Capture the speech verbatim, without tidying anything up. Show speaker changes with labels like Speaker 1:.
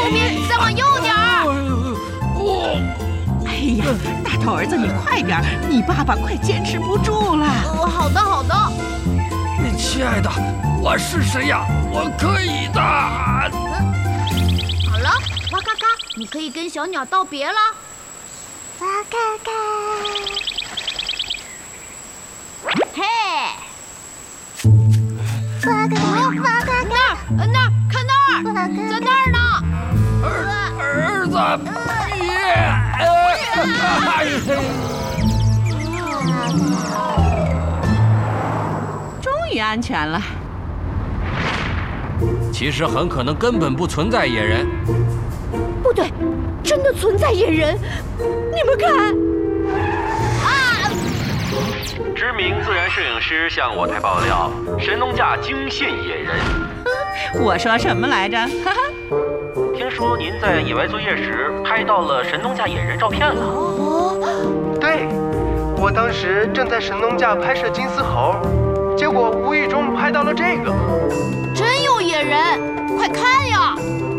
Speaker 1: 右边，再往右点儿。
Speaker 2: 哎呀，大头儿子，你快点，你爸爸快坚持不住了。
Speaker 1: 哦，好的，好的。
Speaker 3: 亲爱的，我是谁呀？我可以的。
Speaker 1: 好了，哇咔咔，你可以跟小鸟道别了。哇咔咔。嘿。哇咔咔，哇咔咔，那儿，那儿，看那儿，在那儿呢。
Speaker 3: 儿儿子，别！
Speaker 2: 终于安全了。
Speaker 3: 其实很可能根本不存在野人。
Speaker 1: 不对，真的存在野人，你们看。啊！
Speaker 4: 知名自然摄影师向我台爆料，神农架惊现野人。
Speaker 2: 我说什么来着？哈哈。
Speaker 4: 听说您在野外作业时拍到了神农架野人照片了。
Speaker 1: 哦，
Speaker 5: 对，我当时正在神农架拍摄金丝猴，结果无意中拍到了这个。
Speaker 1: 真有野人，快看呀！